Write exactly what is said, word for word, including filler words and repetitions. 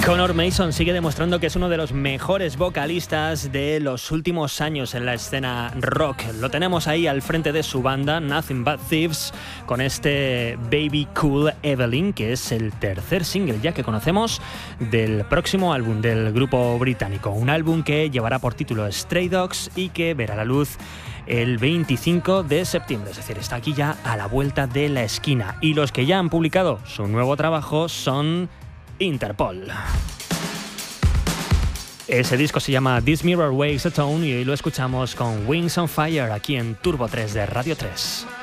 Conor Mason sigue demostrando que es uno de los mejores vocalistas de los últimos años en la escena rock. Lo tenemos ahí al frente de su banda, Nothing But Thieves, con este Baby Cool Evelyn, que es el tercer single ya que conocemos del próximo álbum del grupo británico. Un álbum que llevará por título Stray Dogs y que verá la luz el veinticinco de septiembre, es decir, está aquí ya a la vuelta de la esquina. Y los que ya han publicado su nuevo trabajo son Interpol. Ese disco se llama This Mirror Waves a Tone y hoy lo escuchamos con Wings on Fire aquí en Turbo tres de Radio tres.